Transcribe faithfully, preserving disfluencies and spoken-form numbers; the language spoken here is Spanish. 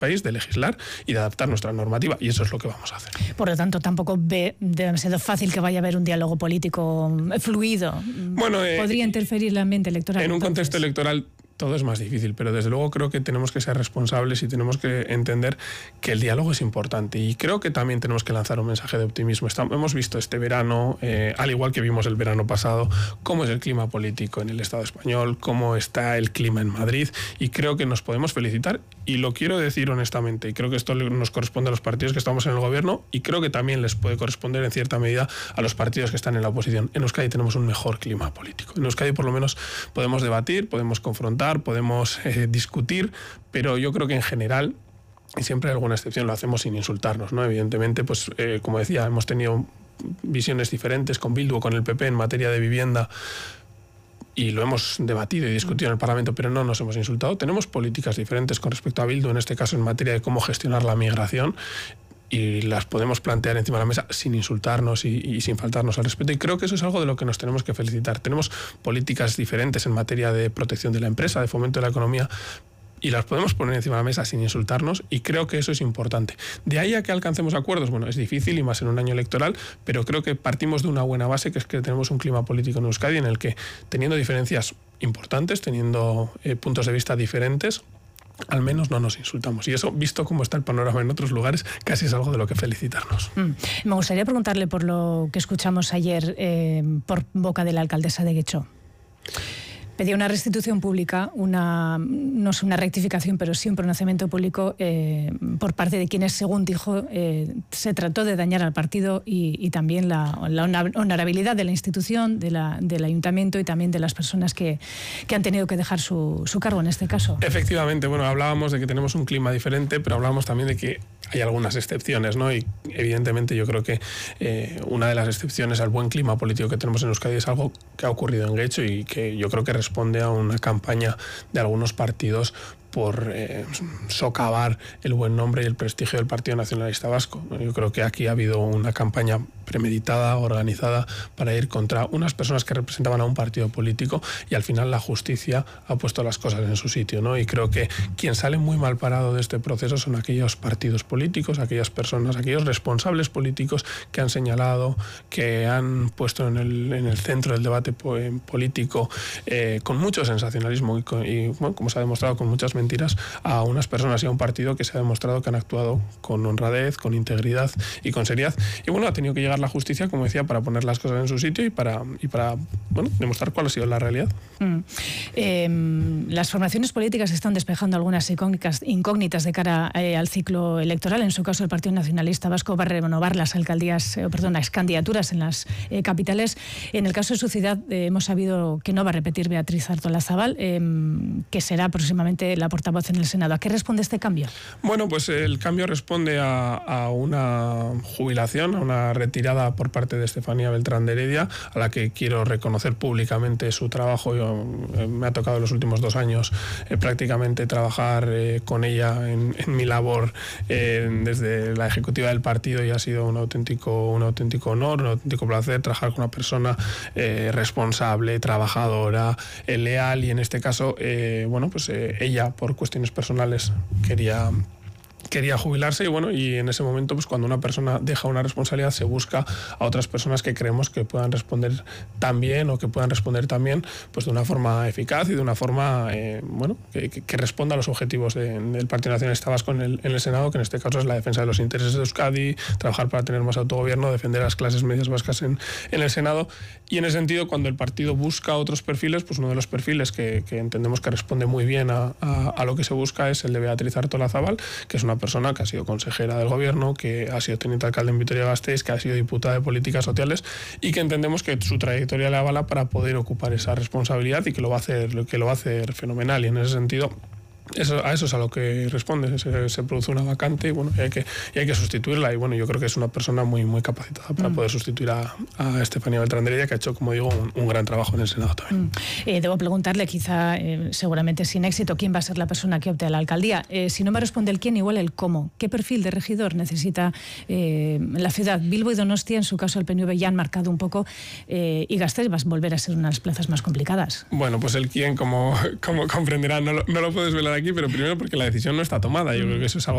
país, de legislar y de adaptar nuestra normativa, y eso es lo que vamos a hacer. Por lo tanto, tampoco ve demasiado fácil que vaya a haber un diálogo político fluido. Bueno, eh, ¿Podría interferir el ambiente electoral? En un entonces? contexto electoral todo es más difícil, pero desde luego creo que tenemos que ser responsables y tenemos que entender que el diálogo es importante, y creo que también tenemos que lanzar un mensaje de optimismo. Estamos, hemos visto este verano, eh, al igual que vimos el verano pasado, cómo es el clima político en el Estado español, cómo está el clima en Madrid, y creo que nos podemos felicitar, y lo quiero decir honestamente, y creo que esto nos corresponde a los partidos que estamos en el gobierno, y creo que también les puede corresponder en cierta medida a los partidos que están en la oposición. En Euskadi tenemos un mejor clima político. En Euskadi por lo menos podemos debatir, podemos confrontar, podemos eh, discutir, pero yo creo que en general, y siempre hay alguna excepción, lo hacemos sin insultarnos, ¿no? Evidentemente, pues eh, como decía, hemos tenido visiones diferentes con Bildu o con el P P en materia de vivienda, y lo hemos debatido y discutido en el Parlamento, pero no nos hemos insultado. Tenemos políticas diferentes con respecto a Bildu, en este caso en materia de cómo gestionar la migración, y las podemos plantear encima de la mesa sin insultarnos y, y sin faltarnos al respeto, y creo que eso es algo de lo que nos tenemos que felicitar. Tenemos políticas diferentes en materia de protección de la empresa, de fomento de la economía, y las podemos poner encima de la mesa sin insultarnos, y creo que eso es importante. De ahí a que alcancemos acuerdos, bueno, es difícil y más en un año electoral, pero creo que partimos de una buena base, que es que tenemos un clima político en Euskadi en el que, teniendo diferencias importantes, teniendo eh, puntos de vista diferentes, al menos no nos insultamos. Y eso, visto cómo está el panorama en otros lugares, casi es algo de lo que felicitarnos. Mm. Me gustaría preguntarle por lo que escuchamos ayer eh, por boca de la alcaldesa de Guecho. Pedía una restitución pública, una, no es una rectificación, pero sí un pronunciamiento público eh, por parte de quienes, según dijo, eh, se trató de dañar al partido y, y también la, la honorabilidad de la institución, de la, del ayuntamiento y también de las personas que, que han tenido que dejar su, su cargo en este caso. Efectivamente, bueno, hablábamos de que tenemos un clima diferente, pero hablábamos también de que hay algunas excepciones, ¿no? Y evidentemente yo creo que eh, una de las excepciones al buen clima político que tenemos en Euskadi es algo que ha ocurrido en Guecho, y que yo creo que responde a una campaña de algunos partidos por eh, socavar el buen nombre y el prestigio del Partido Nacionalista Vasco. Yo creo que aquí ha habido una campaña premeditada, organizada, para ir contra unas personas que representaban a un partido político, y al final la justicia ha puesto las cosas en su sitio, ¿no? Y creo que quien sale muy mal parado de este proceso son aquellos partidos políticos, aquellas personas, aquellos responsables políticos que han señalado, que han puesto en el, en el centro del debate político, eh, con mucho sensacionalismo y, con, y bueno, como se ha demostrado, con muchas mentiras, a unas personas y a un partido que se ha demostrado que han actuado con honradez, con integridad y con seriedad. Y bueno, ha tenido que llegar la justicia, como decía, para poner las cosas en su sitio y para, y para bueno, demostrar cuál ha sido la realidad. Mm. Eh, las formaciones políticas están despejando algunas incógnitas, incógnitas de cara eh, al ciclo electoral. En su caso, el Partido Nacionalista Vasco va a renovar las alcaldías, eh, perdón, las candidaturas en las eh, capitales. En el caso de su ciudad, eh, hemos sabido que no va a repetir Beatriz Artolazabal, eh, que será próximamente la portavoz en el Senado. ¿A qué responde este cambio? Bueno, pues el cambio responde a, a una jubilación, a una retirada por parte de Estefanía Beltrán de Heredia, a la que quiero reconocer públicamente su trabajo. Yo, eh, me ha tocado en los últimos dos años eh, prácticamente trabajar eh, con ella en, en mi labor eh, desde la ejecutiva del partido, y ha sido un auténtico, un auténtico honor, un auténtico placer trabajar con una persona eh, responsable, trabajadora, eh, leal, y en este caso, eh, bueno, pues eh, ella, por cuestiones personales, quería... quería jubilarse, y bueno, y en ese momento, pues cuando una persona deja una responsabilidad, se busca a otras personas que creemos que puedan responder tan bien, o que puedan responder también, pues de una forma eficaz y de una forma eh, bueno, que, que responda a los objetivos de, del Partido Nacionalista Vasco en el, en el Senado, que en este caso es la defensa de los intereses de Euskadi, trabajar para tener más autogobierno, defender a las clases medias vascas en, en el Senado. Y en ese sentido, cuando el partido busca otros perfiles, pues uno de los perfiles que, que entendemos que responde muy bien a, a, a lo que se busca es el de Beatriz Artolazabal, que es una persona que ha sido consejera del gobierno, que ha sido teniente alcalde en Vitoria-Gasteiz, que ha sido diputada de Políticas Sociales, y que entendemos que su trayectoria le avala para poder ocupar esa responsabilidad, y que lo va a hacer, que lo va a hacer fenomenal. Y en ese sentido, Eso, a eso es a lo que responde. Se, se produce una vacante, y bueno, y hay que, y hay que sustituirla, y bueno, yo creo que es una persona muy, muy capacitada para mm. poder sustituir a, a Estefanía Beltrán de Heredia, que ha hecho, como digo, un, un gran trabajo en el Senado también. Mm. Eh, debo preguntarle, quizá, eh, seguramente sin éxito, quién va a ser la persona que opte a la alcaldía. Eh, si no me responde el quién, igual el cómo. ¿Qué perfil de regidor necesita eh, la ciudad? Bilbo y Donostia, en su caso el P N V, ya han marcado un poco, eh, y Gasteiz va a volver a ser unas plazas más complicadas. Bueno, pues el quién, como, como comprenderán, no lo, no lo puedes velar aquí, pero primero porque la decisión no está tomada. Yo creo que eso es algo